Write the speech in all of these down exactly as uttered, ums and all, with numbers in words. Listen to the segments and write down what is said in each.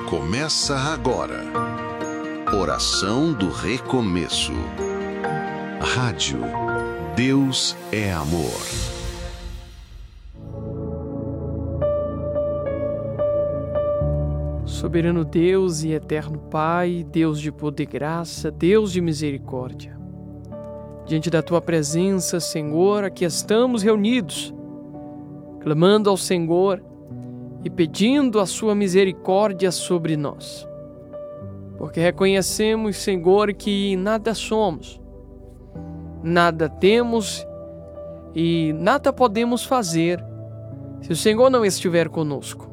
Começa agora. Oração do Recomeço. Rádio Deus é Amor. Soberano Deus e eterno Pai, Deus de poder e graça, Deus de misericórdia. Diante da Tua presença, Senhor, aqui estamos reunidos, clamando ao Senhor e pedindo a Sua misericórdia sobre nós. Porque reconhecemos, Senhor, que nada somos, nada temos e nada podemos fazer se o Senhor não estiver conosco.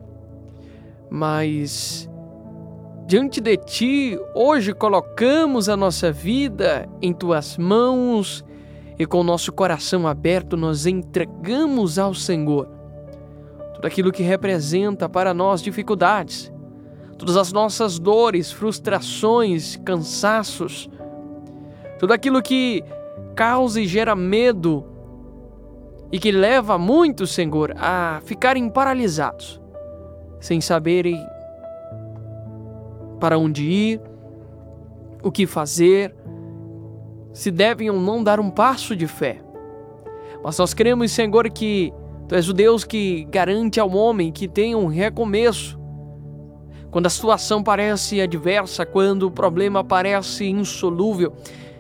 Mas, diante de Ti, hoje colocamos a nossa vida em Tuas mãos e com o nosso coração aberto nós entregamos ao Senhor tudo aquilo que representa para nós dificuldades, todas as nossas dores, frustrações, cansaços, tudo aquilo que causa e gera medo e que leva muitos, Senhor, a ficarem paralisados, sem saberem para onde ir, o que fazer, se devem ou não dar um passo de fé. Mas nós cremos, Senhor, que Tu és o Deus que garante ao homem que tenha um recomeço. Quando a situação parece adversa, quando o problema parece insolúvel,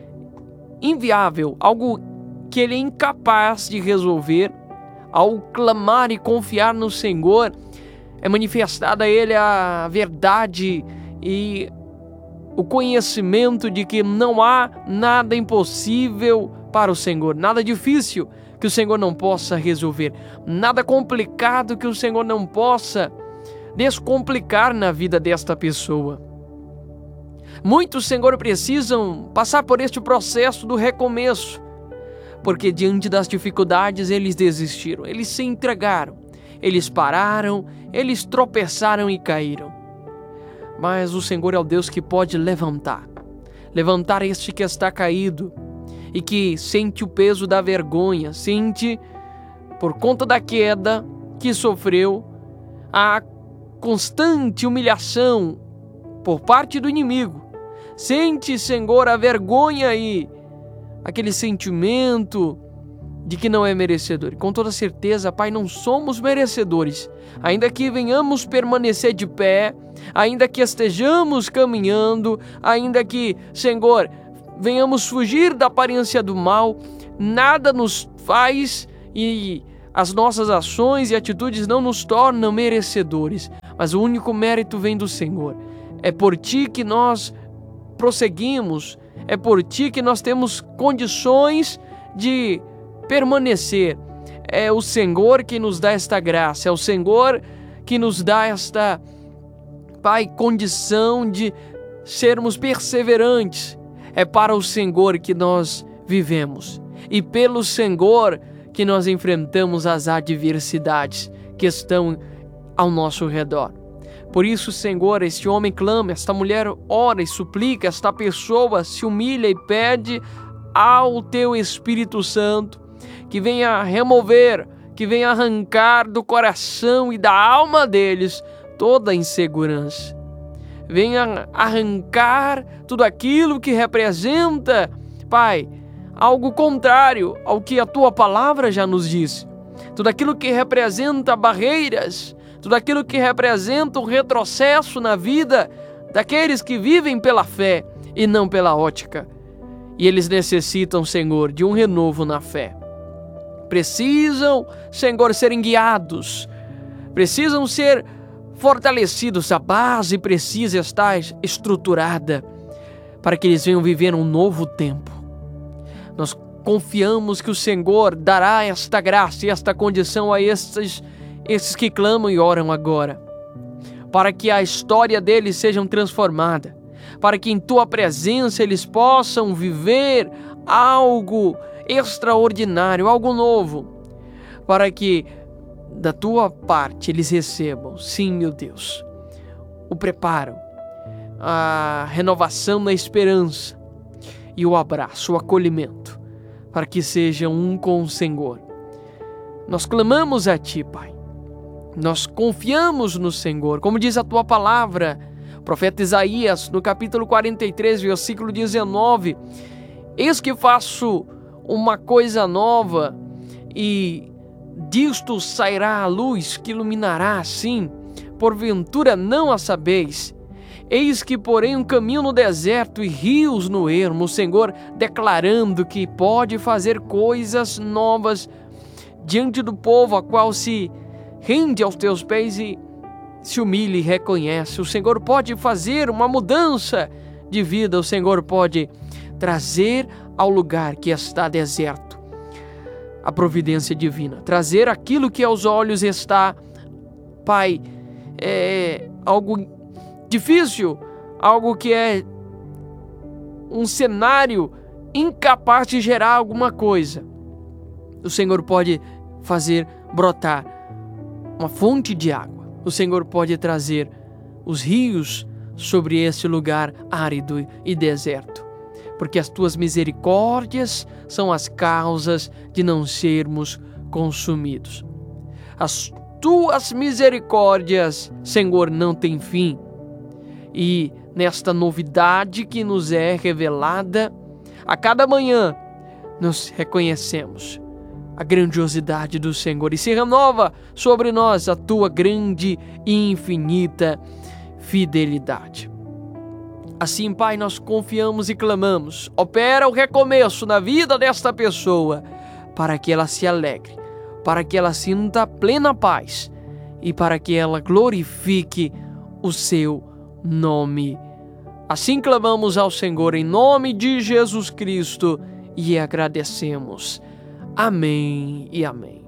inviável, algo que ele é incapaz de resolver, ao clamar e confiar no Senhor, é manifestada a ele a verdade e o conhecimento de que não há nada impossível para o Senhor, nada difícil que o Senhor não possa resolver, nada complicado que o Senhor não possa descomplicar na vida desta pessoa. Muitos, Senhor, precisam passar por este processo do recomeço, porque diante das dificuldades eles desistiram, eles se entregaram, eles pararam, eles tropeçaram e caíram. Mas o Senhor é o Deus que pode levantar, levantar este que está caído e que sente o peso da vergonha, sente, por conta da queda que sofreu, a constante humilhação por parte do inimigo. Sente, Senhor, a vergonha e aquele sentimento de que não é merecedor. E com toda certeza, Pai, não somos merecedores. Ainda que venhamos permanecer de pé, ainda que estejamos caminhando, ainda que, Senhor, venhamos fugir da aparência do mal, nada nos faz e as nossas ações e atitudes não nos tornam merecedores. Mas o único mérito vem do Senhor. É por Ti que nós prosseguimos, é por Ti que nós temos condições de permanecer. É o Senhor que nos dá esta graça, é o Senhor que nos dá esta, Pai, condição de sermos perseverantes. É para o Senhor que nós vivemos e pelo Senhor que nós enfrentamos as adversidades que estão ao nosso redor. Por isso, Senhor, este homem clama, esta mulher ora e suplica, esta pessoa se humilha e pede ao Teu Espírito Santo que venha remover, que venha arrancar do coração e da alma deles toda a insegurança. Venha arrancar tudo aquilo que representa, Pai, algo contrário ao que a Tua palavra já nos disse. Tudo aquilo que representa barreiras, tudo aquilo que representa um retrocesso na vida daqueles que vivem pela fé e não pela ótica. E eles necessitam, Senhor, de um renovo na fé. Precisam, Senhor, serem guiados, precisam ser fortalecidos, a base precisa estar estruturada para que eles venham viver um novo tempo. Nós confiamos que o Senhor dará esta graça e esta condição a estes, estes que clamam e oram agora, para que a história deles seja transformada, para que em Tua presença eles possam viver algo extraordinário, algo novo, para que da Tua parte eles recebam, sim, meu Deus, o preparo, a renovação na esperança e o abraço, o acolhimento, para que sejam um com o Senhor. Nós clamamos a Ti, Pai, Nós confiamos no Senhor, como diz a tua palavra, o profeta Isaías, no capítulo quarenta e três, versículo dezenove: eis que faço uma coisa nova, e disto sairá a luz que iluminará assim, porventura não a sabeis. Eis que porém um caminho no deserto e rios no ermo, o Senhor declarando que pode fazer coisas novas diante do povo, a qual se rende aos teus pés e se humilha e reconhece. O Senhor pode fazer uma mudança de vida, o Senhor pode trazer ao lugar que está deserto a providência divina, trazer aquilo que aos olhos está, Pai, é algo difícil, algo que é um cenário incapaz de gerar alguma coisa. O Senhor pode fazer brotar uma fonte de água. O Senhor pode trazer os rios sobre esse lugar árido e deserto, porque as tuas misericórdias são as causas de não sermos consumidos. As tuas misericórdias, Senhor, não têm fim. E nesta novidade que nos é revelada, a cada manhã nós reconhecemos a grandiosidade do Senhor e se renova sobre nós a tua grande e infinita fidelidade. Assim, Pai, nós confiamos e clamamos: opera o recomeço na vida desta pessoa, para que ela se alegre, para que ela sinta plena paz e para que ela glorifique o seu nome. Assim clamamos ao Senhor em nome de Jesus Cristo e agradecemos. Amém e amém.